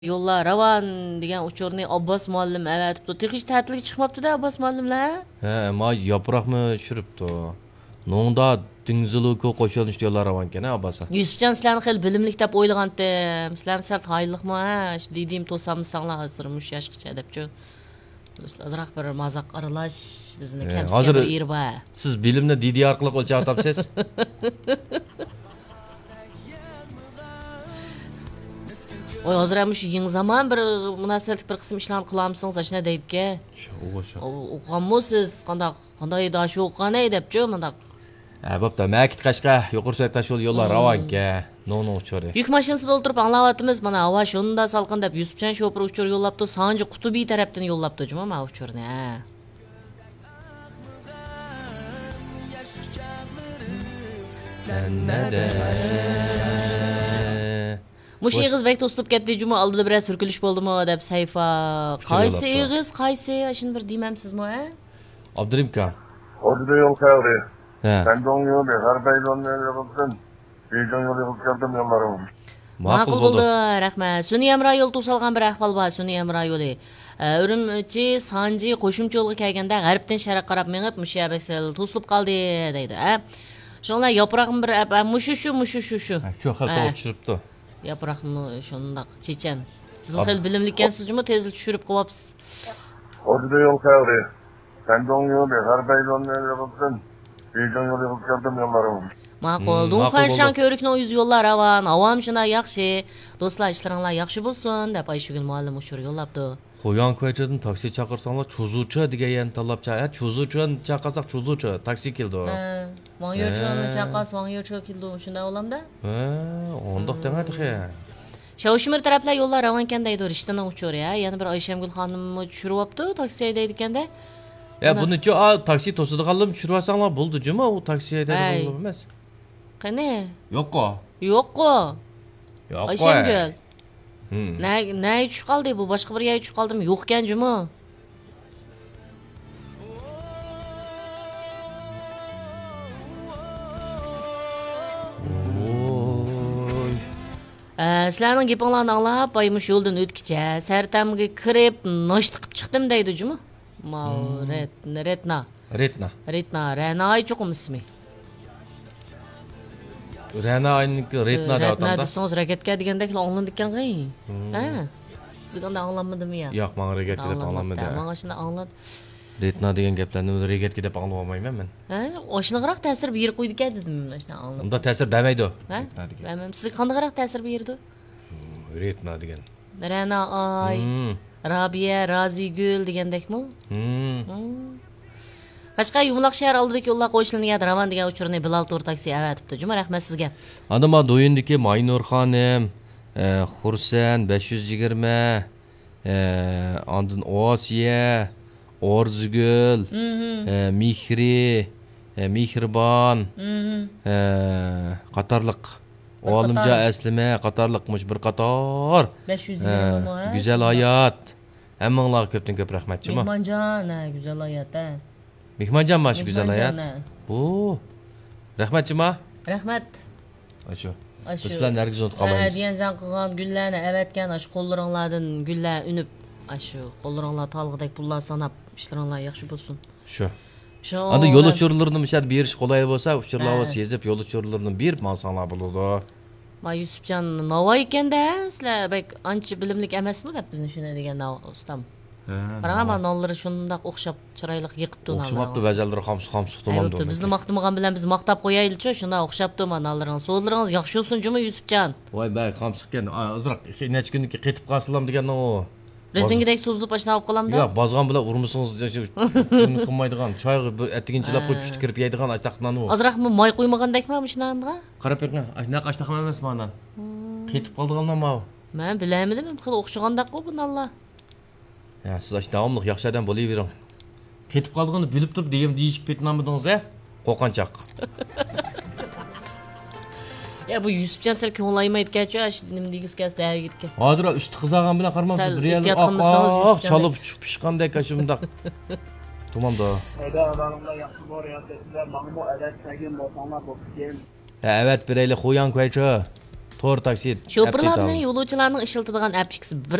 Yo'llar Ravan degan uchurni Abbos muallim avatibdi. Texish ta'tilga chiqmabdi-da Abbos muallimlar. He, ma yaproqmi tushiribdi. Nonda dingziluku qo'shilishdi yo'llar Ravankan Abbasa. Yusufjon sizlarni xil bilimlik deb o'ylagandim. Sizlar sal tayinliqmi ha? Dedim to'samsanglar hozir mush yoshgacha debchi. Sizlar azroq bir mazaq aralash bizni kamsiga bir irba. Siz bilimni Didi orqali o'lchab topsiz. Oy hozir ham shu yangi zamon bir munosabatli bir qism ishlarni qilamsiz, ashna deydi-ki. O'qiganmisiz? Qanday dash o'qigan debchi, mundaq. Ha, bo'pti. Makit qashqa, yuqori so'yta yo'l yo'llar Ravanka. No uchuri. Yuk mashinasida o'ltirib anglayapmiz. Mana havo shunda salqin deb Yusufjon shofir uchur yo'llabdi, Sanji Qutubiy tarafdan yo'llabdi juma ma uchurni. Ha. Sen nede? Mush ig'iz bek to'slib ketdi juma oldida biroz surkilish bo'ldimi deb sayfa. Qaysi ig'iz, qaysi? Shuni bir deymamsizmi, ha? Abdurimka. Orada yol kaydı. He. Ben de onu yolu, her beylon ne yapıldın? Birden yolu yapıp geldim yollarım. Ma'qul bo'ldi, rahmat. Sun'iy amra yo'l to'salgan bir ahvol bor, sun'iy amra yo'li. Urumchi Sanji qo'shimcha yo'lga kelganda g'arbdan sharqqa qarab mengib mushabaksel to'silib qoldi deydi, ha. Shunlar yaproqim bir mushu. Shu xil tushiribdi. Yaproqmi shundaq chechan. Siz xil bilimli ekansiz, juma tezlik tushirib qo'yapsiz. Orada yol kaydı. Ben de onu yolu, her beylon ne yapıldın? Birden yolu yapıp geldim yollarım. Ma'qul. Dunxarshan ko'rikning yuz yo'llar avan, avam shunday yaxshi. Do'stlar, ishlaringlar yaxshi bo'lsin deb Ayshugul muallim ushur yo'llabdi. Qo'yan ko'chadan taksi chaqirsanglar, cho'zuvchi degan talab cho'zuvchi chaqirsak cho'zuvchi taksi keldi. Vangyochoni chaqas, vangyochi keldi, shunday olamda? Ha, ondoq demadi he. Shavshimir taraflar yo'llar Ravankan deydi, Rishtana uchur ya. Yana bir Ayshamgul xonimni tushiryapti, taksi haydaydi ekanda. Ya buni-chi taksi to'sadiganlar tushirasanglar bo'ldi, juma u taksi haydaydiganlar emas. Qani? Yo'q-ku. Yo'q-ku. Yo'q. Ayshamgul. Ne tushib qoldi bu? Boshqa bir yo'l tushib qoldimi? Yo'q ekan juma. Sizlarning gapinglarni anglab, baymush yo'ldan o'tkicha sartamga kirib, noshta qilib chiqdim deydi juma. Retna. Rena aychuqum ismi. Rana ayniki Retna deb atamda. atamda. Siz raketga degandek anglandik ekan qay. Ha? Siz qanday anglanmadimi ya? Yo'q, men raketga deb anglanmadim. Menga shuni anglad. Retna degan gaplarni raketga deb anglamayman men. Ha? Oshniqroq ta'sir berib qo'ydi ekan dedim men shuni anglab. Unda ta'sir bermaydi. Ha? Bilmem. Siz qandayraq ta'sir berdi? Retna degan. Rana ay. Rabiya, Razigul degandekmi? Qashqa yumloq shahar oldidagi yo'llar qo'shilgan Ravan degan uchurni Bilal Tour taksi avatibdi. Juma rahmat sizga. Adama do'yindagi Maynur xonim, Xursan 520, ondan Osiya, Orzugul, Mihri, Mihribon, qatorliq Olimja Aslima qatorliqmish bir qator. 520 mo. Güzel hayat. Hammanglarga ko'pdan ko'p rahmat juma. Mehmonjon, güzel hayat. Mehmonjon mash güzel hayat. Oo. Rahmat juma. Rahmat. Ashu. Sizlar nargiz unutib qolmaysiz. Diyan zan qilgan gullarni avatgan ash qo'llaringlardan gullar unib, ashu qo'llaringlar talg'idak pullar sanab, ishlaringlar yaxshi bo'lsin. Shu. Anda yo'l uchurlarini mishad berish qulay bo'lsa, uchurlarni sezib yo'l uchurlarini berib mansanglar bo'ladi. Ma Yusufjon Navoiy ekanda, sizlar bek ancha bilimlik emasmi deb bizni shuni deganda ustam. Qarama nonlari shundaq o'xshab chiroyli yiqibdi nonlar. O'xshamabdi bajalari xomsuq tomon. Bizni maqtamagan bilan biz maqtab qo'yaylik-chi, shunda o'xshabdi nonlaringiz. So'zlaringiz yaxshi bo'lsin juma Yusufjon. Voy bay xomsuq ekan. Azroq necha kundan ketib qolsam degandan u. Rezingidek so'zlib ashna olib qolamda? Yo'q, bozgan bilan urmisingiz shuni qilmaydigan, choyga bir atiginchilab qo'yib tushib kirib yeydigan ashtaqdan u. Ozroqmi moy qo'ymagandakmi shunanga? Qarab beqing, ashnaqa ashtaqam emas mendan. Ketib qoldigandan ma. Men bilmaydim, xil o'xshagandaq-ku bunallar. Ya, siz davomli yaxshi odam bo'lavering. Ketib qolganini bilib turib deyishib ketmadingiz, a? Qo'rqanchoq. Ya bu Yusufjon sel ko'nglaymaydi-ku, nima deysiz daviga ketgan. Hozir usti qizargan bilan qarmamsiz, real chalib pishqandek shundaq. Tamamda. Hayda adamlar yaxshi boryapti. Sizlar mana bu adat tagin bo'lsanglar bo'lsin. Evet bireyli xuyan koyçu. to'g'ri taksi Şoförlar bilan yo'lovchilarning ishlatadigan aplikasi bir